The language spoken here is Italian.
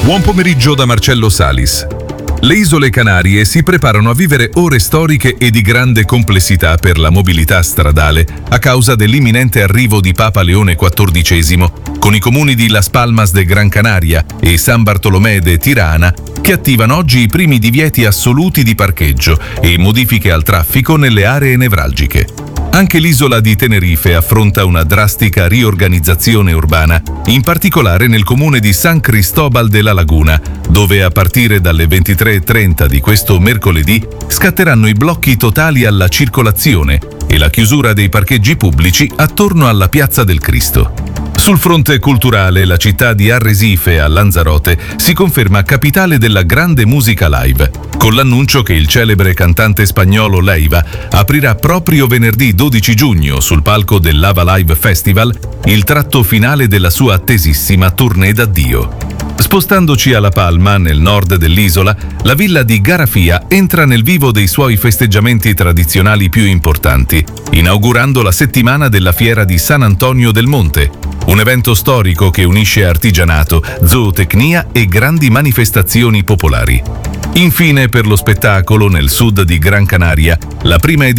Buon pomeriggio da Marcello Salis. Le isole Canarie si preparano a vivere ore storiche e di grande complessità per la mobilità stradale a causa dell'imminente arrivo di Papa Leone XIV, con i comuni di Las Palmas de Gran Canaria e San Bartolomé de Tirana che attivano oggi i primi divieti assoluti di parcheggio e modifiche al traffico nelle aree nevralgiche. Anche l'isola di Tenerife affronta una drastica riorganizzazione urbana, in particolare nel comune di San Cristóbal de la Laguna, dove a partire dalle 23:30 di questo mercoledì scatteranno i blocchi totali alla circolazione e la chiusura dei parcheggi pubblici attorno alla Piazza del Cristo. Sul fronte culturale, la città di Arrecife a Lanzarote si conferma capitale della grande musica live, con l'annuncio che il celebre cantante spagnolo Leiva aprirà proprio venerdì 12 giugno sul palco del Lava Live Festival il tratto finale della sua attesissima tournée d'addio. Spostandoci a La Palma, nel nord dell'isola, la villa di Garafia entra nel vivo dei suoi festeggiamenti tradizionali più importanti, inaugurando la settimana della fiera di San Antonio del Monte, un evento storico che unisce artigianato, zootecnia e grandi manifestazioni popolari. Infine, per lo spettacolo, nel sud di Gran Canaria, la prima edizione